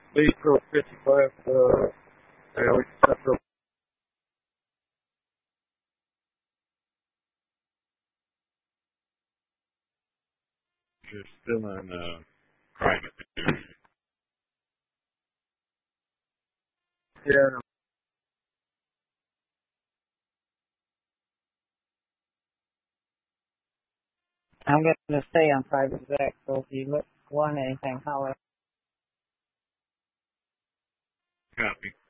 Please pro 55, you're still on, private. Yeah. I'm going to stay on private Zach, so if you want anything, holler. Copy.